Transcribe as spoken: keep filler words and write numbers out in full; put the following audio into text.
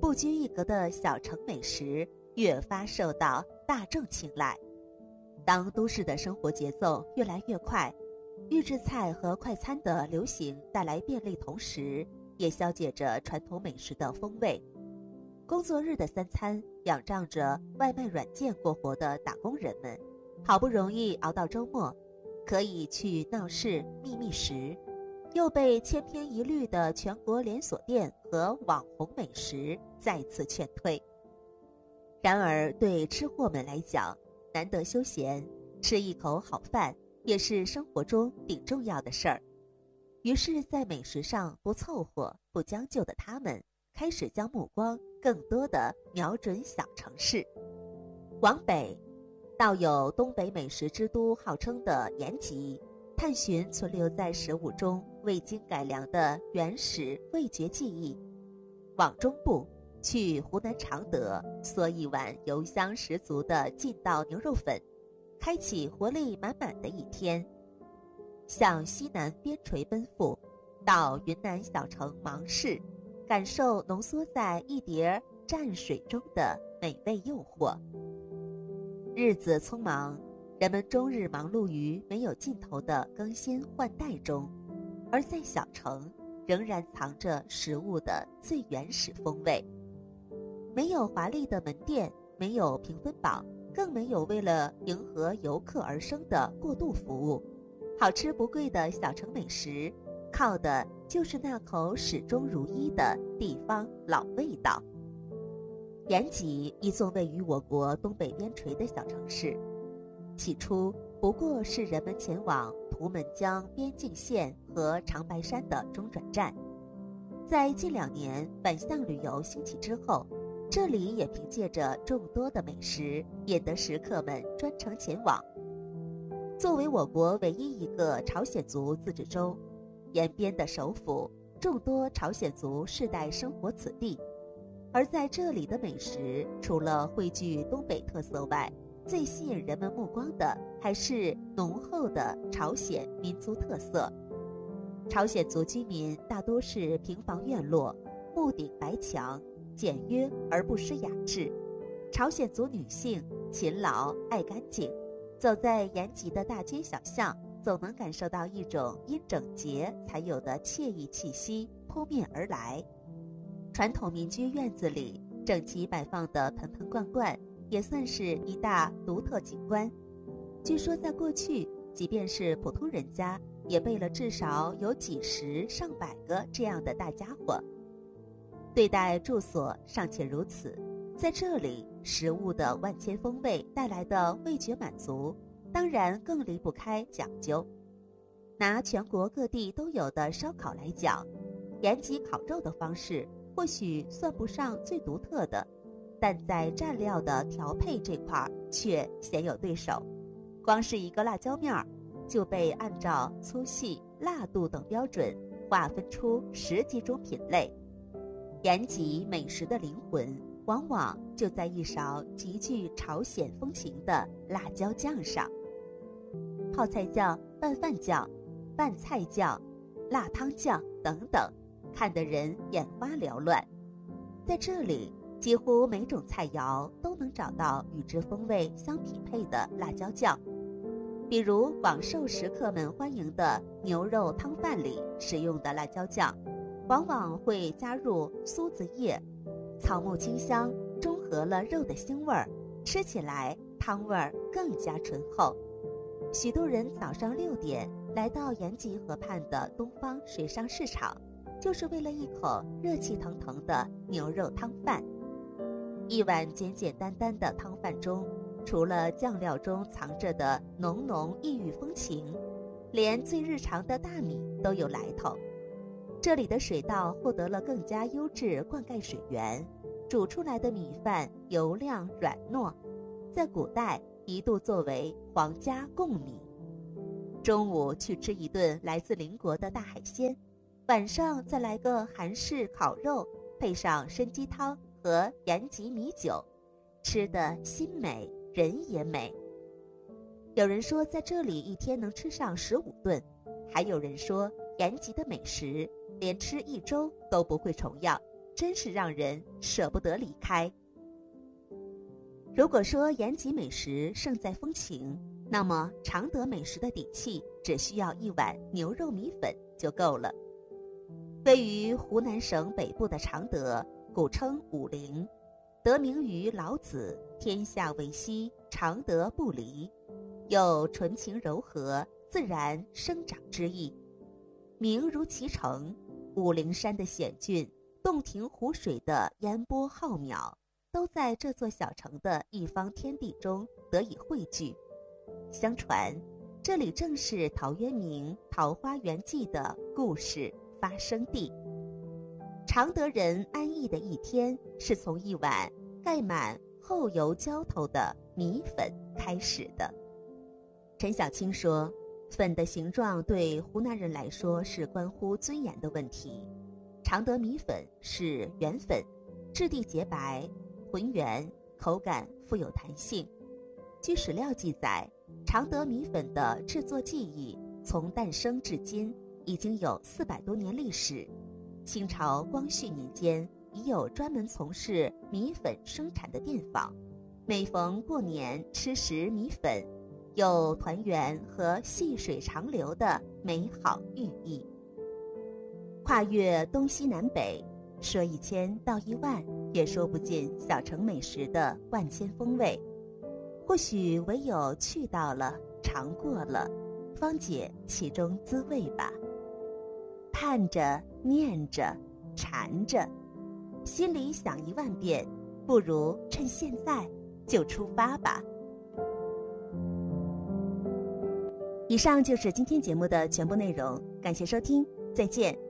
不拘一格的小城美食越发受到大众青睐。当都市的生活节奏越来越快，预制菜和快餐的流行带来便利，同时也消解着传统美食的风味。工作日的三餐，仰仗着外卖软件过活的打工人们，好不容易熬到周末，可以去闹市觅觅食，又被千篇一律的全国连锁店和网红美食再次劝退。然而对吃货们来讲，难得休闲，吃一口好饭也是生活中顶重要的事儿。于是在美食上不凑合不将就的他们，开始将目光更多的瞄准小城市。往北到有东北美食之都号称的延吉，探寻存留在食物中未经改良的原始味觉记忆。往中部去湖南常德，嗦一碗油香十足的劲道牛肉粉，开启活力满满的一天。向西南边陲奔赴，到云南小城芒市，感受浓缩在一碟蘸水中的美味诱惑。日子匆忙，人们终日忙碌于没有尽头的更新换代中，而在小城仍然藏着食物的最原始风味。没有华丽的门店，没有评分榜，更没有为了迎合游客而生的过度服务。好吃不贵的小城美食，靠的就是那口始终如一的地方老味道。延吉，一座位于我国东北边陲的小城市，起初不过是人们前往图们江边境线和长白山的中转站。在近两年反向旅游兴起之后，这里也凭借着众多的美食，引得食客们专程前往。作为我国唯一一个朝鲜族自治州，延边的首府，众多朝鲜族世代生活此地。而在这里的美食，除了汇聚东北特色外，最吸引人们目光的还是浓厚的朝鲜民族特色。朝鲜族居民大多是平房院落，木顶白墙，简约而不失雅致。朝鲜族女性勤劳爱干净，走在延吉的大街小巷，总能感受到一种因整洁才有的惬意气息扑面而来。传统民居院子里整齐摆放的盆盆罐罐，也算是一大独特景观。据说在过去，即便是普通人家，也备了至少有几十上百个这样的大家伙。对待住所尚且如此，在这里食物的万千风味带来的味觉满足，当然更离不开讲究。拿全国各地都有的烧烤来讲，延吉烤肉的方式或许算不上最独特的，但在蘸料的调配这块却鲜有对手。光是一个辣椒面儿，就被按照粗细、辣度等标准划分出十几种品类。延吉美食的灵魂，往往就在一勺极具朝鲜风情的辣椒酱上。泡菜酱、拌饭酱、拌菜酱、辣汤酱等等，看得人眼花缭乱。在这里，几乎每种菜肴都能找到与之风味相匹配的辣椒酱。比如广受食客们欢迎的牛肉汤饭里使用的辣椒酱，往往会加入苏子叶，草木清香，中和了肉的腥味儿，吃起来汤味儿更加醇厚。许多人早上六点来到延吉河畔的东方水上市场，就是为了一口热气腾腾的牛肉汤饭。一碗简简单单的汤饭中，除了酱料中藏着的浓浓异域风情，连最日常的大米都有来头。这里的水稻获得了更加优质灌溉水源，煮出来的米饭油亮软糯，在古代一度作为皇家贡米。中午去吃一顿来自邻国的大海鲜，晚上再来个韩式烤肉，配上参鸡汤和延吉米酒，吃得心美人也美。有人说在这里一天能吃上十五顿，还有人说延吉的美食连吃一周都不会重样。 真是让人舍不得离开。如果说延吉美食胜在风情，那么常德美食的底气只需要一碗牛肉米粉就够了。位于湖南省北部的常德，古称武陵，得名于老子天下为溪，常德不离，有纯情柔和、自然生长之意。名如其成，武陵山的险峻，洞庭湖水的烟波浩渺，都在这座小城的一方天地中得以汇聚。相传，这里正是陶渊明《桃花源记》的故事发生地。常德人安逸的一天，是从一碗盖满厚油浇头的米粉开始的。陈小青说，粉的形状对湖南人来说是关乎尊严的问题。常德米粉是圆粉，质地洁白浑圆，口感富有弹性。据史料记载，常德米粉的制作技艺从诞生至今已经有四百多年历史。清朝光绪年间，已有专门从事米粉生产的店坊，每逢过年吃食米粉，有团圆和细水长流的美好寓意。跨越东西南北，说一千道一万，也说不尽小城美食的万千风味。或许唯有去到了，尝过了，方解其中滋味吧。盼着，念着，馋着，心里想一万遍，不如趁现在就出发吧。以上就是今天节目的全部内容，感谢收听，再见。